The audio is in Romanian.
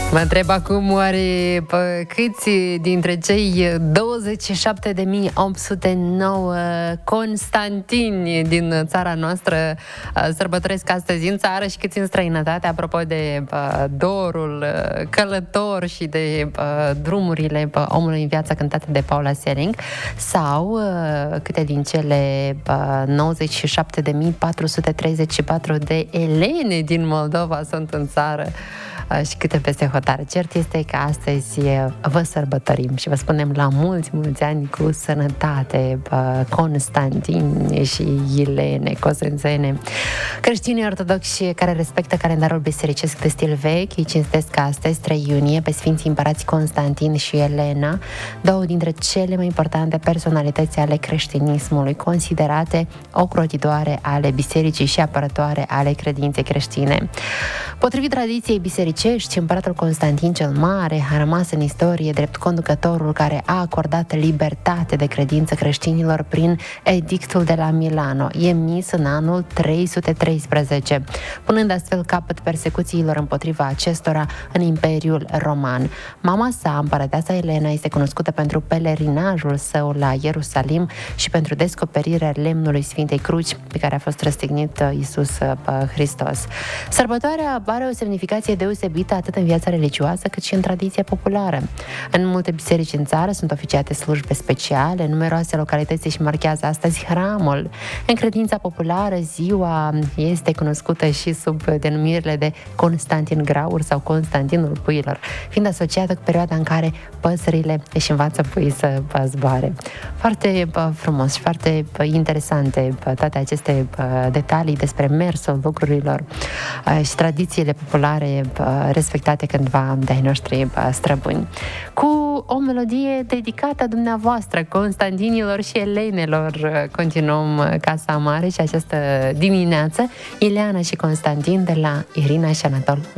Mă întreb acum, oare câți dintre cei 27.809 Constantini din țara noastră sărbătoresc astăzi în țară și câți în străinătate, apropo de dorul călător și de drumurile omului în viață cântate de Paula Sering, sau câte din cele 97.434 de elene din Moldova sunt în țară și câte peste hotare. Cert este că astăzi vă sărbătorim și vă spunem la mulți ani cu sănătate, Constantini și Ilene, cosențene. Creștinii ortodoxi care respectă calendarul bisericesc de stil vechi îi cinstesc astăzi, 3 iunie, pe Sfinții Împărați Constantin și Elena, două dintre cele mai importante personalități ale creștinismului, considerate ocrotitoare ale bisericii și apărătoare ale credinței creștine. Potrivit tradiției bisericești, împăratul Constantin cel Mare a rămas în istorie drept conducătorul care a acordat libertate de credință creștinilor prin edictul de la Milano, emis în anul 313, punând astfel capăt persecuțiilor împotriva acestora în Imperiul Roman. Mama sa, împărăteasa Elena, este cunoscută pentru pelerinajul său la Ierusalim și pentru descoperirea lemnului Sfintei Cruci pe care a fost răstignit Iisus Hristos. Sărbătoarea are o semnificație deosebită atât în viața religioasă cât și în tradiția populară. În multe biserici în țară sunt oficiate slujbe speciale, numeroase localități își marchează astăzi hramul. În credința populară, ziua este cunoscută și sub denumirile de Constantin Graur sau Constantinul Puilor, fiind asociată cu perioada în care păsările își învață puii să zboare. Foarte frumos și foarte interesante toate aceste detalii despre mersul lucrurilor și tradițiile populare respectate cândva de-ai noștri străbuni. Cu o melodie dedicată dumneavoastră, Constantinilor și Elenelor, continuăm Casa Mare și această dimineață, Ileana și Constantin de la Irina și Anatol